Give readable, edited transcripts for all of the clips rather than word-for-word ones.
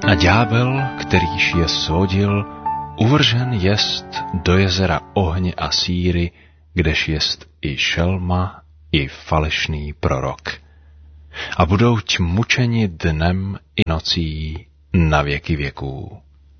A ďábel, kterýž je svodil, uvržen jest do jezera ohně a síry, kdež jest i šelma, i falešný prorok. A budouť mučeni dnem i nocí na věky věků.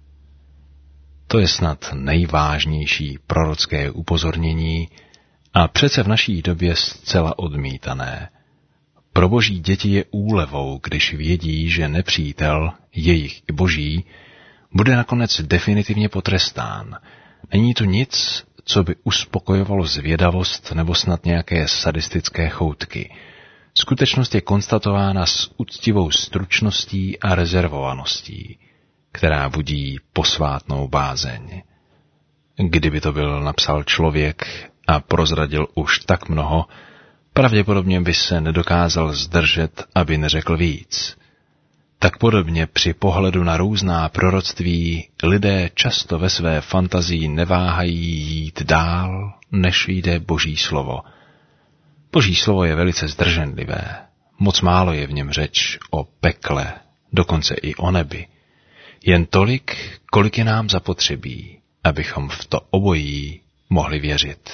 To je snad nejvážnější prorocké upozornění a přece v naší době zcela odmítané. Pro boží děti je úlevou, když vědí, že nepřítel, jejich i boží, bude nakonec definitivně potrestán. Není to nic, co by uspokojovalo zvědavost nebo snad nějaké sadistické choutky. Skutečnost je konstatována s úctivou stručností a rezervovaností, která budí posvátnou bázeň. Kdyby to byl napsal člověk a prozradil už tak mnoho, pravděpodobně by se nedokázal zdržet, aby neřekl víc. Tak podobně při pohledu na různá proroctví lidé často ve své fantazii neváhají jít dál, než jde Boží slovo. Boží slovo je velice zdrženlivé, moc málo je v něm řeč o pekle, dokonce i o nebi. Jen tolik, kolik je nám zapotřebí, abychom v to obojí mohli věřit.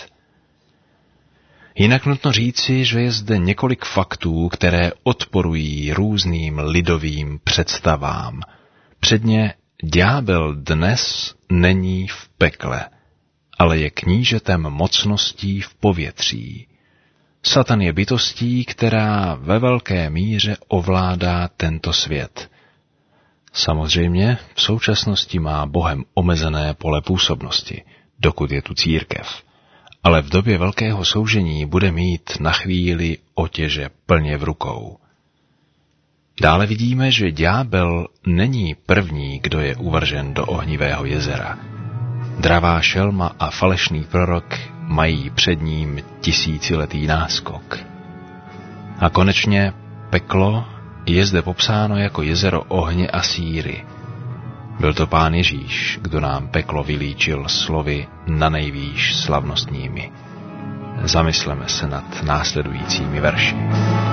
Jinak nutno říci, že je zde několik faktů, které odporují různým lidovým představám. Předně ďábel dnes není v pekle, ale je knížetem mocností v povětří. Satan je bytostí, která ve velké míře ovládá tento svět. Samozřejmě v současnosti má Bohem omezené pole působnosti, dokud je tu církev. Ale v době velkého soužení bude mít na chvíli otěže plně v rukou. Dále vidíme, že ďábel není první, kdo je uvržen do ohnivého jezera. Dravá šelma a falešný prorok mají před ním tisíciletý náskok. A konečně peklo je zde popsáno jako jezero ohně a síry. Byl to Pán Ježíš, kdo nám peklo vylíčil slovy nanejvýš slavnostními. Zamysleme se nad následujícími verši.